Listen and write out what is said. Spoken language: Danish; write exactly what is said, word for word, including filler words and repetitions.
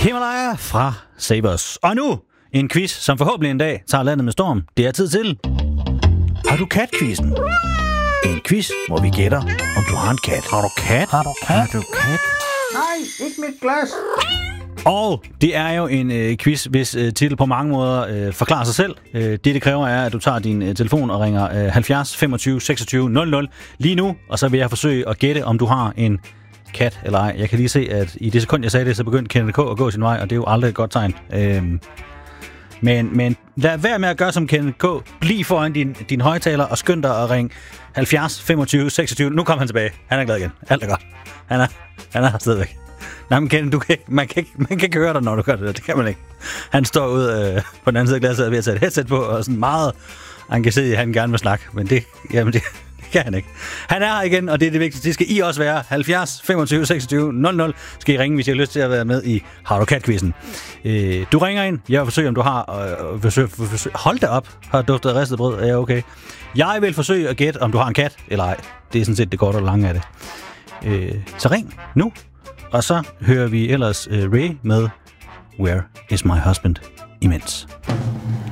Himalaya fra Savers. Og nu en quiz, som forhåbentlig en dag tager landet med storm. Det er tid til. Har du kat-quizzen? En quiz, hvor vi gætter, om du har en kat. Har du kat? Har du kat? Har du kat? Nej, ikke mit glas. Og det er jo en øh, quiz, hvis øh, titel på mange måder øh, forklarer sig selv. Øh, det, det kræver, er, at du tager din øh, telefon og ringer øh, halvfjerds femogtyve seksogtyve nul nul lige nu. Og så vil jeg forsøge at gætte, om du har en kat eller ej. Jeg kan lige se, at i det sekund, jeg sagde det, så begyndte Kenneth K. at gå sin vej, og det er jo aldrig et godt tegn. Øhm, men, men lad være med at gøre som Kenneth K. Bliv foran din, din højtaler og skynd dig at ringe halvfjerds femogtyve seksogtyve. Nu kommer han tilbage. Han er glad igen. Alt er godt. Han er, han er her stadigvæk. Nej, men Kenneth, du kan ikke, man, kan ikke, man kan ikke høre dig, når du gør det der. Det kan man ikke. Han står ude øh, på den anden side af glasset ved at tage et headset på, og sådan meget engageret i, at han gerne vil snakke. Men det, jamen det, det kan han ikke. Han er her igen, og det er det vigtigste. Det skal I også være. halvfjerds femogtyve seksogtyve nul nul skal I ringe, hvis I har lyst til at være med i Har du kat-quizzen. Øh, du ringer ind. Jeg vil forsøge, om du har... Øh, forsøg, forsøg, hold da op. Har duftet af ristet brød. Er jeg okay? Jeg vil forsøge at gætte, om du har en kat eller ej. Det er sådan set det korte og lange af det. Øh, så ring nu. Og så hører vi ellers uh, Ray med Where is my husband imens.